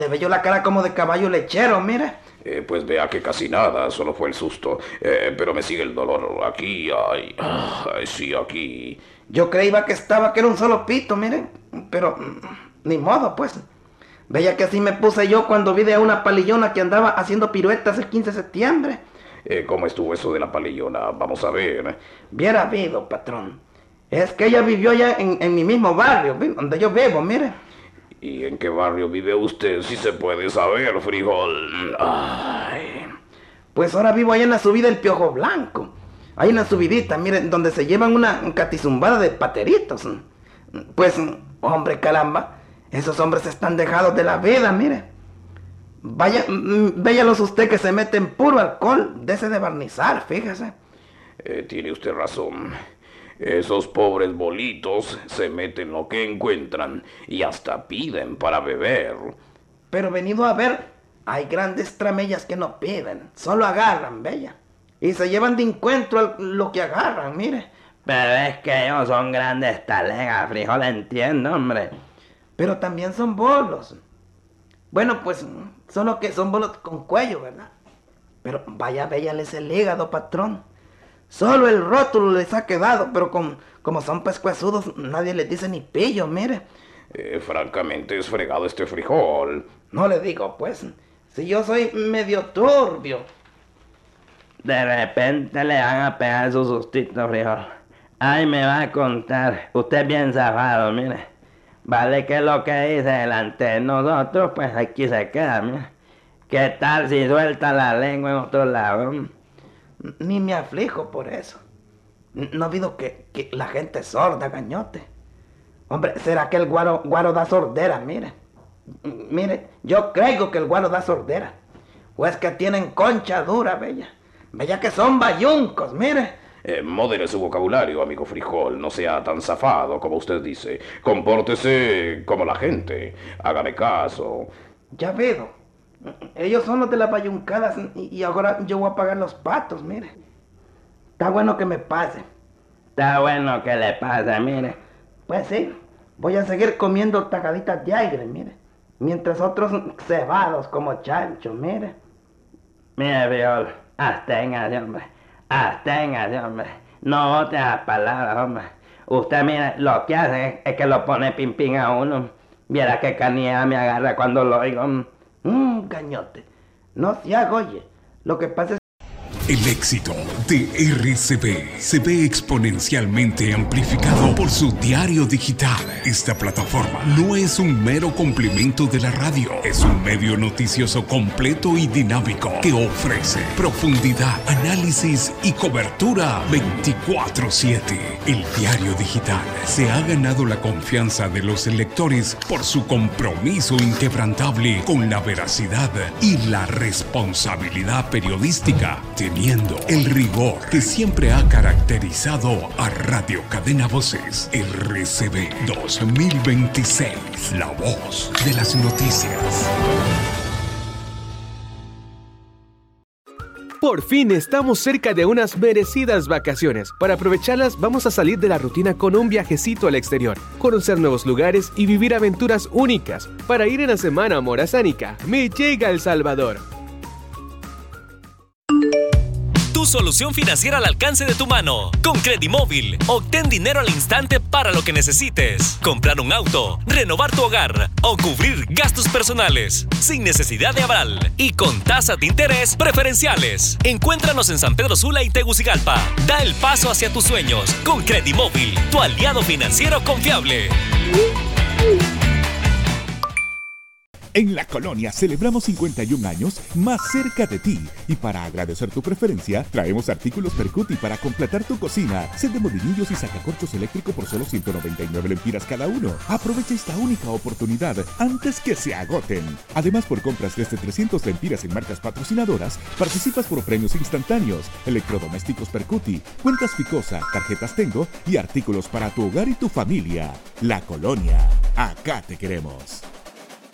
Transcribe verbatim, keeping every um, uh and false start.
Te veo la cara como de caballo lechero, mire. Eh, pues vea que casi nada, solo fue el susto. Eh, pero me sigue el dolor aquí, ay, ay, sí, aquí. Yo creía que estaba, que era un solo pito, mire. Pero, ni modo, pues. Veía que así me puse yo cuando vi de una palillona que andaba haciendo piruetas el quince de septiembre. Eh, ¿Cómo estuvo eso de la palillona? Vamos a ver. Viera habido, patrón. Es que ella vivió allá en, en mi mismo barrio, donde yo vivo, mire. ¿Y en qué barrio vive usted? Si se puede saber, frijol. Ay. Pues ahora vivo allá en la subida del Piojo Blanco. Hay una subidita, miren, donde se llevan una catizumbada de pateritos. Pues, hombre, caramba, esos hombres están dejados de la vida, mire. Vaya, véyalos usted que se meten puro alcohol de ese de barnizar, fíjese. Eh, tiene usted razón. Esos pobres bolitos se meten lo que encuentran y hasta piden para beber. Pero venido a ver, hay grandes tramellas que no piden, solo agarran, bella. Y se llevan de encuentro lo que agarran, mire. Pero es que ellos son grandes talegas, frijol, entiendo, hombre. Pero también son bolos. Bueno, pues, solo que son bolos con cuello, ¿verdad? Pero vaya, véyales el hígado, patrón. Solo el rótulo les ha quedado, pero con, como son pescuezudos, nadie les dice ni pillo, mire. Eh, francamente es fregado este frijol. No le digo, pues, si yo soy medio turbio. De repente le van a pegar su sustito, frijol. Ay, me va a contar. Usted es bien zafado, mire. Vale que lo que dice delante de nosotros, pues aquí se queda, mire. ¿Qué tal si suelta la lengua en otro lado? Ni me aflijo por eso. No olvido que, que la gente es sorda, gañote. Hombre, ¿será que el guaro, guaro da sordera? Mire. Mire, yo creo que el guaro da sordera. O es que tienen concha dura, bella. Bella que son bayuncos, mire. Eh, modere su vocabulario, amigo frijol. No sea tan zafado como usted dice. Compórtese como la gente. Hágame caso. Ya veo. Ellos son los de las bayuncadas y ahora yo voy a pagar los patos, mire. Está bueno que me pase. Está bueno que le pase, mire. Pues sí, voy a seguir comiendo tajaditas de aire, mire. Mientras otros cebados como chancho, mire. Mire, frijol, absténgase, hombre. Absténgase, hombre. No bote las palabras, hombre. Usted, mire, lo que hace es que lo pone pim pim a uno. Viera qué canilla me agarra cuando lo oigo. Mmm, gañote. No se haga, oye. Lo que pasa es... El éxito de R C B se ve exponencialmente amplificado por su diario digital. Esta plataforma no es un mero complemento de la radio, es un medio noticioso completo y dinámico que ofrece profundidad, análisis y cobertura veinticuatro siete. El diario digital se ha ganado la confianza de los lectores por su compromiso inquebrantable con la veracidad y la responsabilidad periodística, teniendo el rigor que siempre ha caracterizado a Radio Cadena Voces. R C B dos mil veintiséis, la voz de las noticias. Por fin estamos cerca de unas merecidas vacaciones. Para aprovecharlas vamos a salir de la rutina con un viajecito al exterior, conocer nuevos lugares y vivir aventuras únicas. Para ir en la semana morazánica, me llega El Salvador. Tu solución financiera al alcance de tu mano. Con Credimóvil, obtén dinero al instante para lo que necesites. Comprar un auto, renovar tu hogar o cubrir gastos personales. Sin necesidad de aval y con tasas de interés preferenciales. Encuéntranos en San Pedro Sula y Tegucigalpa. Da el paso hacia tus sueños con Credimóvil, tu aliado financiero confiable. En La Colonia celebramos cincuenta y un años más cerca de ti. Y para agradecer tu preferencia, traemos artículos Percuti para completar tu cocina. Set de molinillos y sacacorchos eléctrico por solo ciento noventa y nueve lempiras cada uno. Aprovecha esta única oportunidad antes que se agoten. Además, por compras desde trescientas lempiras en marcas patrocinadoras, participas por premios instantáneos, electrodomésticos Percuti, cuentas Ficosa, tarjetas Tengo y artículos para tu hogar y tu familia. La Colonia. Acá te queremos.